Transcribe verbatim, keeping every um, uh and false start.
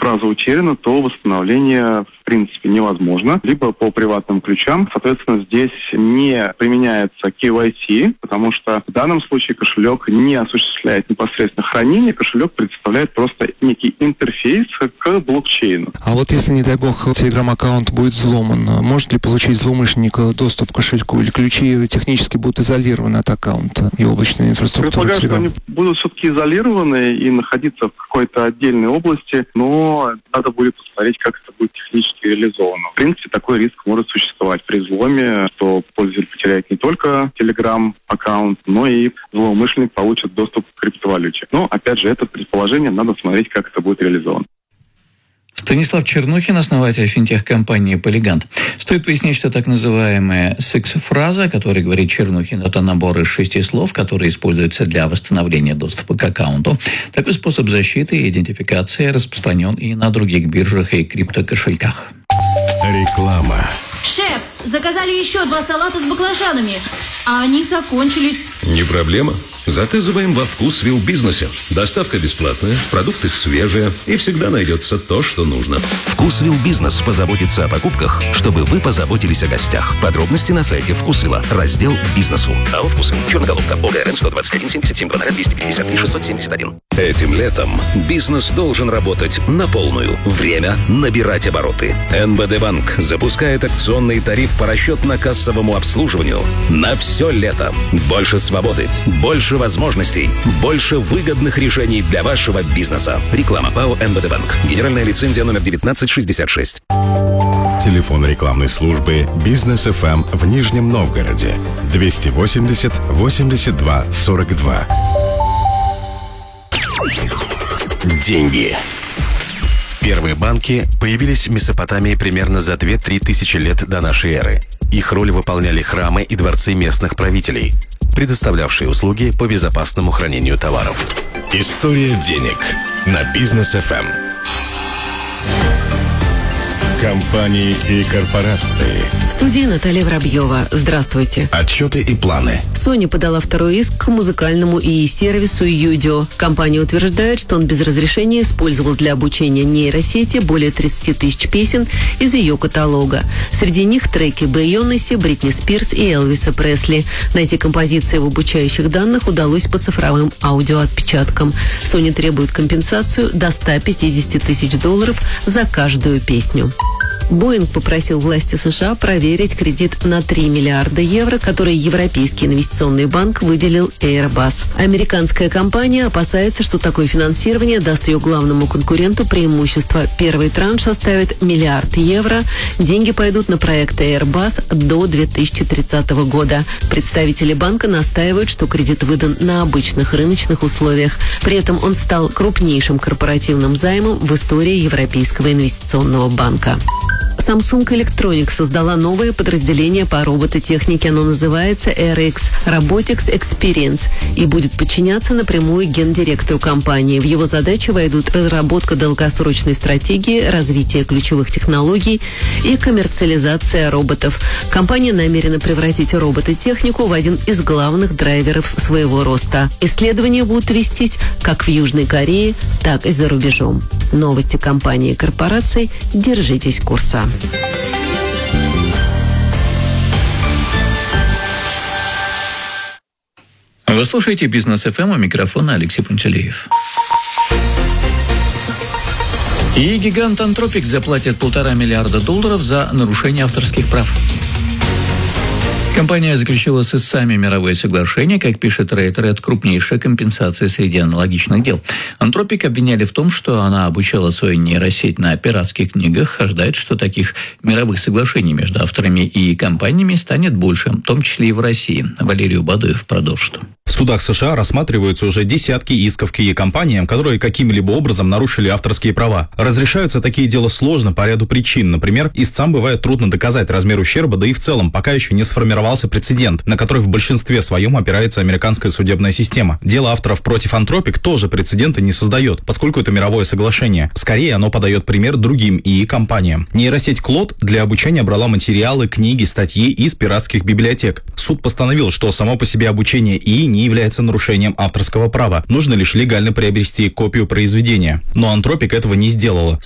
фраза утеряна, то восстановление в принципе невозможно, либо по приватным ключам. Соответственно, здесь не применяется кей вай си, потому что в данном случае кошелек не осуществляет непосредственно хранение, кошелек представляет просто некий интерфейс к блокчейну. А вот если, не дай бог, Telegram-аккаунт будет взломан, может ли получить злоумышленник доступ к кошельку, или ключи технически будут изолированы от аккаунта и облачной инфраструктуры Предполагаю, Telegram? что они будут все-таки изолированы и находиться в какой-то отдельной области, но надо будет посмотреть, как это будет технически реализовано. В принципе, такой риск может существовать при взломе, что пользователь потеряет не только Telegram-аккаунт, но и злоумышленник получит доступ к криптовалюте. Но, опять же, это предположение, надо смотреть, как это будет реализовано. Станислав Чернухин, основатель финтех-компании «Полигант». Стоит пояснить, что так называемая секс-фраза, о которой говорит Чернухин, это набор из шести слов, которые используются для восстановления доступа к аккаунту. Такой способ защиты и идентификации распространен и на других биржах и криптокошельках. Реклама. Шеф, заказали еще два салата с баклажанами, а они закончились. Не проблема. Заказываем во Вкусвилл бизнесе. Доставка бесплатная, продукты свежие и всегда найдется то, что нужно. Вкусвилл бизнес позаботится о покупках, чтобы вы позаботились о гостях. Подробности на сайте Вкусвилла. Раздел «Бизнесу». А у Вкусвилл. Черноголовка. ОГРН сто двадцать один семьдесят семь двести пятьдесят три шестьсот семьдесят один. Этим летом бизнес должен работать на полную. Время набирать обороты. эн бэ дэ Банк запускает акционный тариф по расчетно-кассовому обслуживанию на все лето. Больше свободы, больше возможностей, больше выгодных решений для вашего бизнеса. Реклама. ПАО «эн бэ дэ Банк». Генеральная лицензия номер девятнадцать шестьдесят шесть. Телефон рекламной службы «Бизнес эф эм» в Нижнем Новгороде. двести восемьдесят восемьдесят два сорок два. Деньги. Первые банки появились в Месопотамии примерно за две-три тысячи лет до нашей эры. Их роль выполняли храмы и дворцы местных правителей, предоставлявшие услуги по безопасному хранению товаров. История денег на «Бизнес эф эм». Компании и корпорации. В студии Наталья Воробьева. Здравствуйте. Отчеты и планы. Sony подала второй иск к музыкальному и сервису Юдио. Компания утверждает, что он без разрешения использовал для обучения нейросети более тридцать тысяч песен из ее каталога. Среди них треки Бейонсе, Бритни Спирс и Элвиса Пресли. Найти композиции в обучающих данных удалось по цифровым аудиоотпечаткам. Sony требует компенсацию до ста пятидесяти тысяч долларов за каждую песню. Боинг попросил власти США проверить кредит на три миллиарда евро, который Европейский инвестиционный банк выделил Airbus. Американская компания опасается, что такое финансирование даст ее главному конкуренту преимущество. Первый транш составит миллиард евро. Деньги пойдут на проект Airbus до две тысячи тридцатого года. Представители банка настаивают, что кредит выдан на обычных рыночных условиях. При этом он стал крупнейшим корпоративным займом в истории Европейского инвестиционного банка. Samsung Electronics создала новое подразделение по робототехнике. Оно называется эр икс Robotics Experience и будет подчиняться напрямую гендиректору компании. В его задачи войдут разработка долгосрочной стратегии, развитие ключевых технологий и коммерциализация роботов. Компания намерена превратить робототехнику в один из главных драйверов своего роста. Исследования будут вестись как в Южной Корее, так и за рубежом. Новости компании и корпораций. Держитесь курса. Вы слушаете «Бизнес эф эм», у микрофона Алексей Пантелеев. И гигант Anthropic заплатит полтора миллиарда долларов за нарушение авторских прав. Компания заключила с истцами мировые соглашения, как пишет Рейтер, это крупнейшая компенсация среди аналогичных дел. Anthropic обвиняли в том, что она обучала свою нейросеть на пиратских книгах, ожидает, что таких мировых соглашений между авторами и компаниями станет больше, в том числе и в России. Валерий Убадуев продолжит. В судах США рассматриваются уже десятки исков к компаниям, которые каким-либо образом нарушили авторские права. Разрешаются такие дела сложно по ряду причин. Например, истцам бывает трудно доказать размер ущерба, да и в целом пока еще не сформировался прецедент, на который в большинстве своем опирается американская судебная система. Дело авторов против Anthropic тоже прецедента не создает, поскольку это мировое соглашение. Скорее, оно подает пример другим ИИ компаниям. Нейросеть Claude для обучения брала материалы, книги, статьи из пиратских библиотек. Суд постановил, что само по себе обучение ИИ не является нарушением авторского права. Нужно лишь легально приобрести копию произведения. Но Anthropic этого не сделала.